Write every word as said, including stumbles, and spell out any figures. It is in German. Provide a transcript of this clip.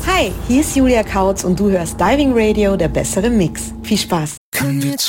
Hi, hier ist Julia Kautz und du hörst Diving Radio, der bessere Mix. Viel Spaß.